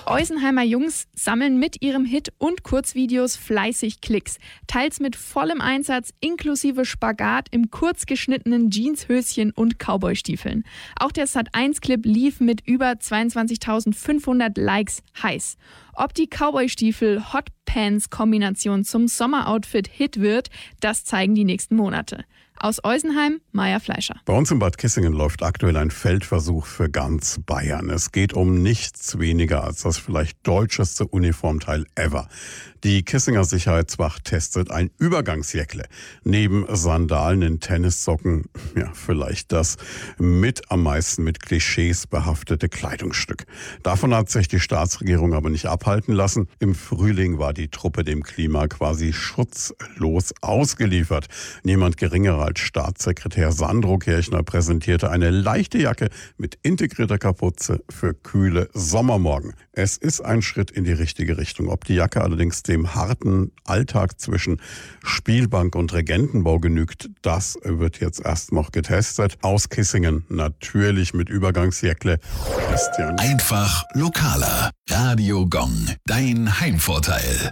Die Eusenheimer Jungs sammeln mit ihrem Hit und Kurzvideos fleißig Klicks. Teils mit vollem Einsatz inklusive Spagat im kurz geschnittenen Jeanshöschen und Cowboystiefeln. Auch der Sat.1-Clip lief mit über 22.500 Likes heiß. Ob die Cowboystiefel-Hotpants-Kombination zum Sommeroutfit Hit wird, das zeigen die nächsten Monate. Aus Eusenheim, Maja Fleischer. Bei uns in Bad Kissingen läuft aktuell ein Feldversuch für ganz Bayern. Es geht um nichts weniger als das vielleicht deutscheste Uniformteil ever. Die Kissinger Sicherheitswacht testet ein Übergangsjäckle. Neben Sandalen in Tennissocken, ja, vielleicht das am meisten mit Klischees behaftete Kleidungsstück. Davon hat sich die Staatsregierung aber nicht abhalten lassen. Im Frühling war die Truppe dem Klima quasi schutzlos ausgeliefert. Niemand geringerer als Staatssekretär Sandro Kirchner präsentierte eine leichte Jacke mit integrierter Kapuze für kühle Sommermorgen. Es ist ein Schritt in die richtige Richtung. Ob die Jacke allerdings dem harten Alltag zwischen Spielbank und Regentenbau genügt, das wird jetzt erst noch getestet. Aus Kissingen natürlich mit Übergangsjäckle. Christian. Einfach lokaler. Radio Gong, dein Heimvorteil.